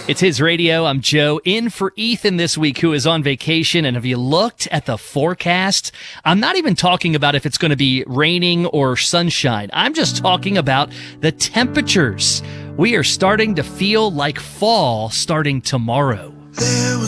It's His Radio. I'm Joe, in for Ethan this week, who is on vacation. And have you looked at the forecast? I'm not even talking about if it's going to be raining or sunshine. I'm just talking about the temperatures. We are starting to feel like fall starting tomorrow.